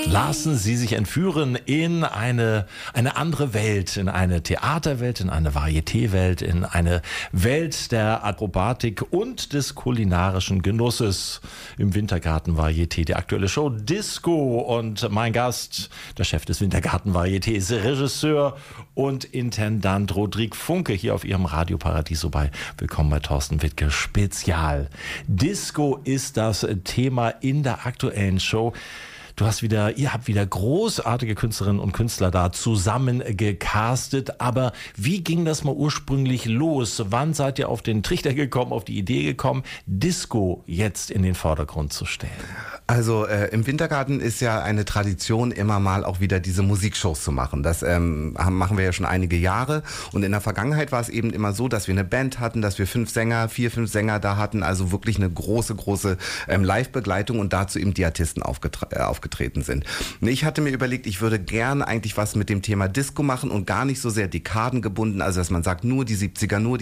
Lassen Sie sich entführen in eine andere Welt, in eine Theaterwelt, in eine Varieté-Welt, in eine Welt der Akrobatik und des kulinarischen Genusses im Wintergarten Varieté. Die aktuelle Show Disco und mein Gast, der Chef des Wintergarten Varietés, Regisseur und Intendant Rodrigue Funke hier auf Ihrem Radio Paradiso bei Willkommen bei Thorsten Wittke Spezial. Disco ist das Thema in der aktuellen Show. Ihr habt wieder großartige Künstlerinnen und Künstler da zusammen gecastet. Aber wie ging das mal ursprünglich los? Wann seid ihr auf den Trichter gekommen, auf die Idee gekommen, Disco jetzt in den Vordergrund zu stellen? Also im Wintergarten ist ja eine Tradition, immer mal auch wieder diese Musikshows zu machen. Das machen wir ja schon einige Jahre. Und in der Vergangenheit war es eben immer so, dass wir eine Band hatten, dass wir 5 Sänger da hatten. Also wirklich eine große Live-Begleitung und dazu eben die Artisten aufgetreten sind. Und ich hatte mir überlegt, ich würde gerne eigentlich was mit dem Thema Disco machen und gar nicht so sehr dekadengebunden. Also dass man sagt, nur die 70er, nur